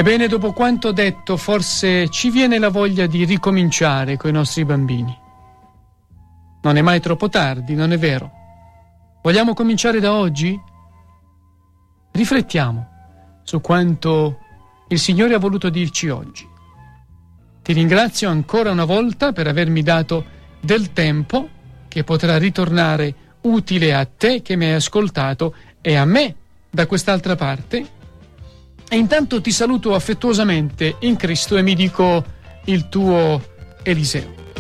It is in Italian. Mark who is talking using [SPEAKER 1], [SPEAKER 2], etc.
[SPEAKER 1] Ebbene, dopo quanto detto, forse ci viene la voglia di ricominciare coi nostri bambini. Non è mai troppo tardi, non è vero? Vogliamo cominciare da oggi? Riflettiamo su quanto il Signore ha voluto dirci oggi. Ti ringrazio ancora una volta per avermi dato del tempo che potrà ritornare utile a te che mi hai ascoltato e a me da quest'altra parte. E intanto ti saluto affettuosamente in Cristo e mi dico il tuo Eliseo.